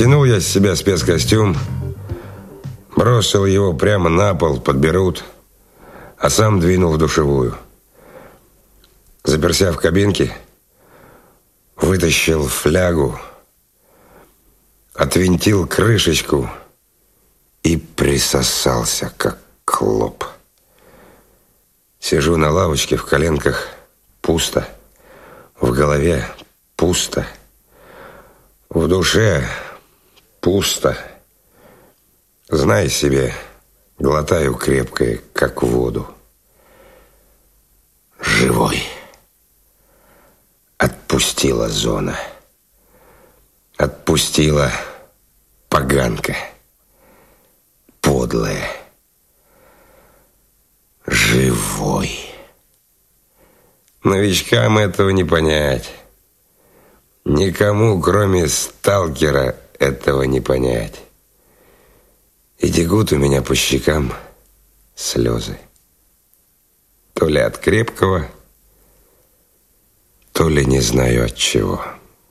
Стянул я с себя спецкостюм, бросил его прямо на пол, подберут, а сам двинул в душевую. Заперся в кабинке, вытащил флягу, отвинтил крышечку и присосался, как клоп. Сижу на лавочке, в коленках пусто, в голове пусто, в душе пусто. Знай себе, глотаю крепкое, как воду. Живой. Отпустила зона. Отпустила поганка. Подлая. Живой. Новичкам этого не понять. Никому, кроме сталкера, этого не понять. И текут у меня по щекам слезы. То ли от крепкого, то ли не знаю от чего.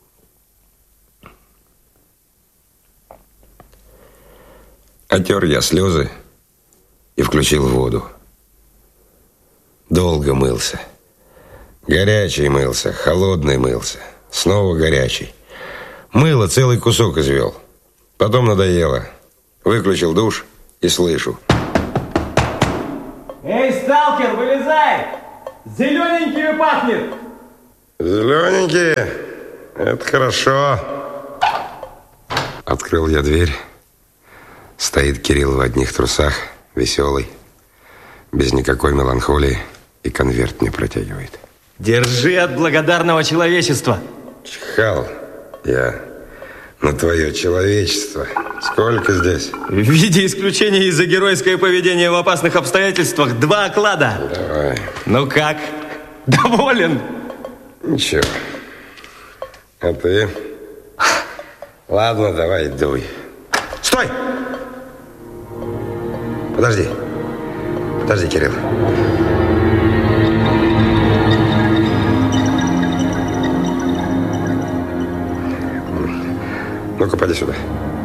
Отер я слезы и включил воду. Долго мылся. Горячий мылся, холодный мылся, снова горячий. Мыло целый кусок извел. Потом надоело. Выключил душ и слышу. Эй, сталкер, вылезай! Зелененькими пахнет! Зелененькие? Это хорошо. Открыл я дверь. Стоит Кирилл в одних трусах, веселый, без никакой меланхолии, и конверт мне протягивает. Держи от благодарного человечества. Чихал я на твое человечество. Сколько здесь? В виде исключения из-за геройское поведение в опасных обстоятельствах 2 оклада. Давай. Ну как? Доволен? Ничего. А ты? Ладно, давай, дуй. Стой! Подожди. Подожди, Кирилл. Ну-ка, поди сюда.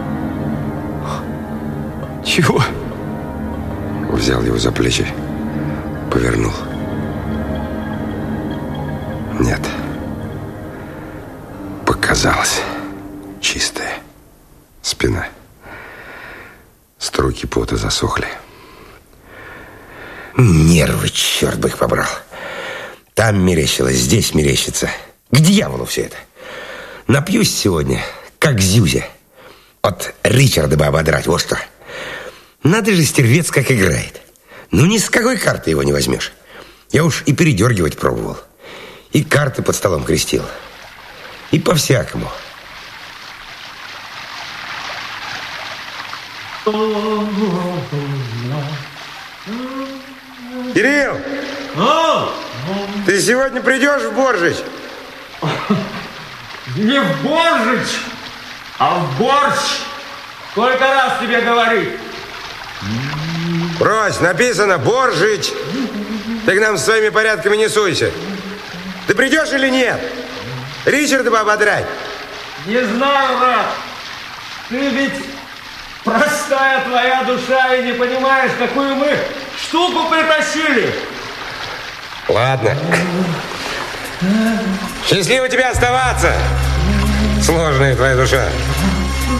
Чего? Взял его за плечи, повернул. Нет. Показалось. Чистая спина. Струйки пота засохли. Нервы, черт бы их побрал. Там мерещилось, здесь мерещится. К дьяволу все это. Напьюсь сегодня, как Зюзя. От Ричарда бы ободрать, вот что. Надо же, стервец как играет. Ну ни с какой карты его не возьмешь. Я уж и передергивать пробовал. И карты под столом крестил. И по-всякому. Кирилл! Ты сегодня придешь в Боржич? Не в Боржич, а в борщ. Сколько раз тебе говорить? Брось, написано Боржич. Ты к нам с своими порядками не суйся. Ты придешь или нет? Ричарда бы ободрать. Не знаю, брат. Ты ведь простая твоя душа и не понимаешь, какую мы штуку притащили. Ладно. Счастливо тебе оставаться. Сложная твоя душа.